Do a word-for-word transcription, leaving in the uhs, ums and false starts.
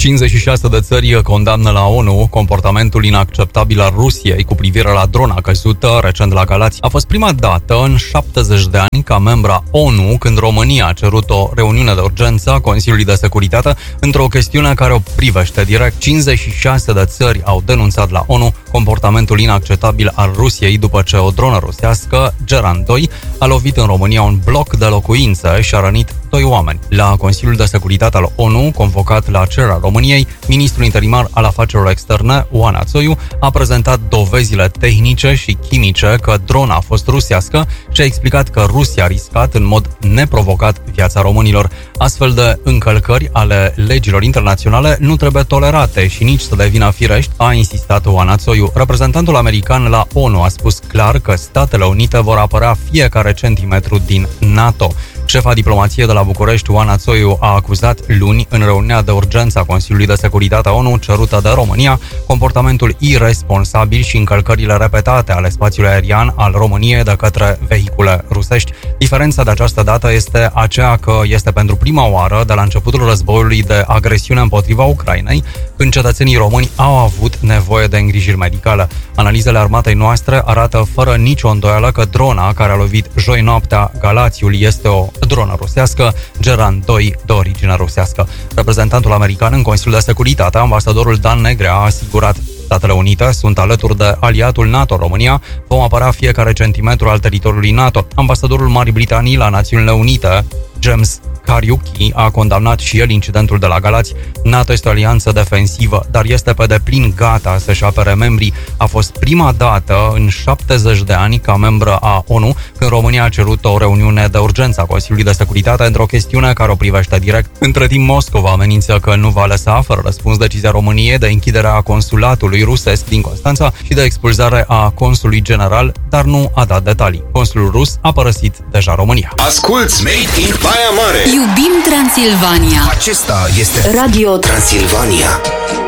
cincizeci și șase de țări condamnă la ONU comportamentul inacceptabil al Rusiei cu privire la drona căzută recent la Galați. A fost prima dată în șaptezeci de ani ca membra ONU când România a cerut o reuniune de urgență a Consiliului de Securitate într-o chestiune care o privește direct. cincizeci și șase de țări au denunțat la ONU comportamentul inacceptabil al Rusiei după ce o dronă rusească, Geran doi, a lovit în România un bloc de locuințe și a rănit doi oameni. La Consiliul de Securitate al ONU, convocat la cererea României, ministrul interimar al afacerilor externe, Oana Țoiu, a prezentat dovezile tehnice și chimice că drona a fost rusească și a explicat că Rusia a riscat în mod neprovocat viața românilor. Astfel de încălcări ale legilor internaționale nu trebuie tolerate și nici să devină firești, a insistat Oana Țoiu. Reprezentantul american la ONU a spus clar că Statele Unite vor apăra fiecare centimetru din NATO. Șefa diplomației de la București, Oana Țoiu, a acuzat luni, în reuniunea de urgență a Consiliului de Securitate a ONU cerută de România, comportamentul iresponsabil și încălcările repetate ale spațiului aerian al României de către vehicule rusești. Diferența de această dată este aceea că este pentru prima oară de la începutul războiului de agresiune împotriva Ucrainei, când cetățenii români au avut nevoie de îngrijiri medicale. Analizele armatei noastre arată fără nicio îndoială că drona care a lovit joi noaptea Galațiul este o dronă rusească, Geran doi, de origine rusească. Reprezentantul american în Consiliul de Securitate, ambasadorul Dan Negrea, a asigurat: Statele Unite sunt alături de aliatul NATO România, vom apăra fiecare centimetru al teritoriului NATO. Ambasadorul Marii Britanii la Națiunile Unite, James Kariuki, a condamnat și el incidentul de la Galați. NATO este o alianță defensivă, dar este pe deplin gata să-și apere membrii. A fost prima dată în șaptezeci de ani ca membră a ONU când România a cerut o reuniune de urgență a Consiliului de Securitate într-o chestiune care o privește direct. Între timp, Moscova amenință că nu va lăsa fără răspuns decizia României de închiderea consulatului rusesc din Constanța și de expulzare a consului general, dar nu a dat detalii. Consulul rus a părăsit deja România. Asculți Made in Baia Mare! Iubim Transilvania! Acesta este Radio Transilvania.